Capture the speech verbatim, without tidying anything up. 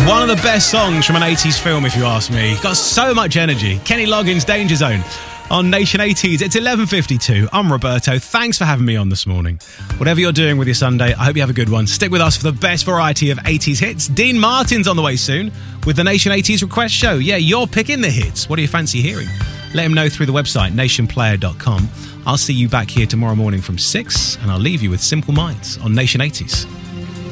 One of the best songs from an eighties film, if you ask me. Got so much energy. Kenny Loggins, Danger Zone on Nation eighties. It's eleven fifty-two. I'm Roberto. Thanks for having me on this morning. Whatever you're doing with your Sunday, I hope you have a good one. Stick with us for the best variety of eighties hits. Dean Martin's on the way soon with the Nation eighties Request Show. Yeah, you're picking the hits. What do you fancy hearing? Let him know through the website, nation player dot com. I'll see you back here tomorrow morning from six, and I'll leave you with Simple Minds on Nation eighties.